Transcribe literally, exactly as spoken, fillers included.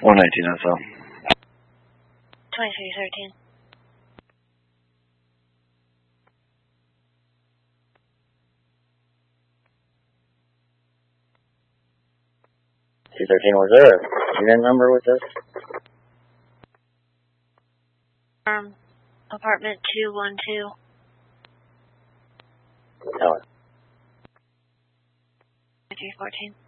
one nineteen S L. twenty-three thirteen. two thirteen, was there a unit number with this? Um, apartment two one two. No. three fourteen.